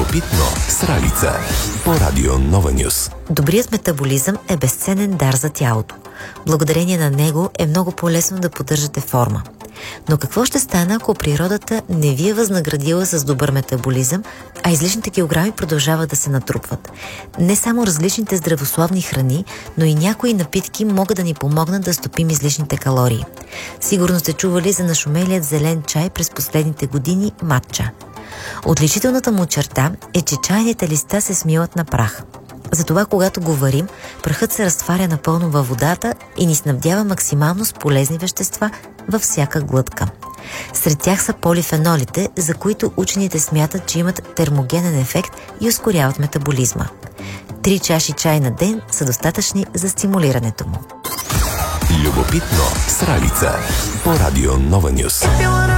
Любопитно с Ралица по Радио Нова Нюс. Добрият метаболизъм е безценен дар за тялото. Благодарение на него е много по-лесно да поддържате форма. Но какво ще стане, ако природата не ви е възнаградила с добър метаболизъм, а излишните килограми продължават да се натрупват? Не само различните здравословни храни, но и някои напитки могат да ни помогнат да стопим излишните калории. Сигурно сте чували за нашумелият зелен чай през последните години матча. Отличителната му черта е, че чайните листа се смилат на прах. Затова, когато го варим, прахът се разтваря напълно във водата и ни снабдява максимално с полезни вещества във всяка глътка. Сред тях са полифенолите, за които учените смятат, че имат термогенен ефект и ускоряват метаболизма. 3 чаши чай на ден са достатъчни за стимулирането му. Любопитно с Ралица по Радио Нова Нюс.